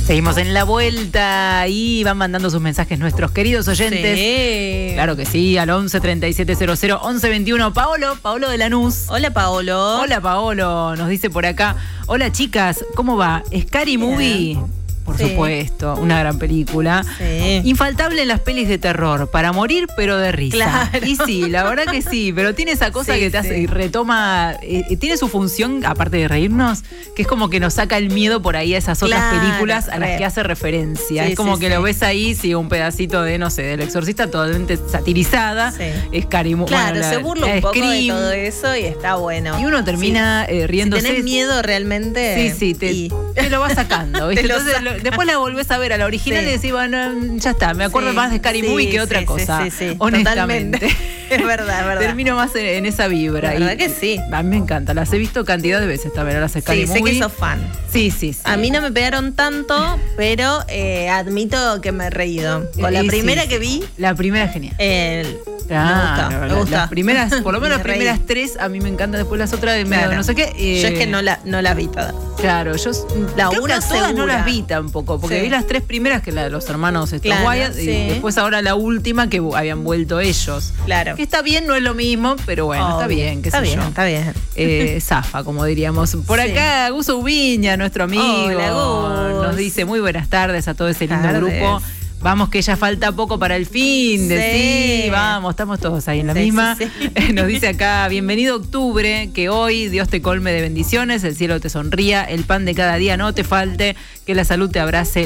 Seguimos en la vuelta y van mandando sus mensajes nuestros queridos oyentes. Sí. Claro que sí, al 11 3700 11 21. Paolo de Lanús. Hola, Paolo. Hola, Paolo. Nos dice por acá. Hola, chicas. ¿Cómo va? Scary Movie. Por supuesto, una gran película. Sí. Infaltable en las pelis de terror, para morir pero de risa. Claro. Y sí, la verdad que sí, pero tiene esa cosa que te hace y retoma, tiene su función, aparte de reírnos, que es como que nos saca el miedo por ahí a esas otras películas a las que hace referencia. Sí, es como que lo ves ahí, sí, un pedacito de, no sé, del Exorcista totalmente satirizada. Sí. Es Scary Movie. Claro, bueno, se burla un poco Scream, de todo eso y está bueno. y uno termina riéndose. Si tenés miedo realmente. Sí, te lo vas sacando, ¿viste? Entonces, después la volvés a ver a la original y decís, bueno, ya está, me acuerdo más de Scary Movie que otra cosa. Sí, honestamente. Totalmente. Es verdad. Termino más en esa vibra. La verdad que sí. A mí me encanta, las he visto cantidad de veces también, las Scary Movie. Sé que sos fan. Sí. A mí no me pegaron tanto, pero admito que me he reído. Con la primera que vi. La primera es genial. Me gusta. Las primeras, por lo menos las Me reí. primeras tres, a mí me encantan. Después las otras, no sé qué. Yo es que no la vi toda. Claro, yo La creo una que todas no segura. las vi tampoco, porque vi las tres primeras, que la de los hermanos Wyatt, y después ahora la última que habían vuelto ellos. Claro. Que está bien, no es lo mismo, pero bueno, está bien, qué sé yo. Está bien. Zafa, como diríamos. Por acá, Gus Ubiña, nuestro amigo, Hola, Gus. nos dice muy buenas tardes a todo ese lindo grupo. Vamos, que ya falta poco para el fin de sí, vamos, estamos todos ahí en la misma. Nos dice acá, bienvenido octubre, que hoy Dios te colme de bendiciones, el cielo te sonría, el pan de cada día no te falte, que la salud te abrace.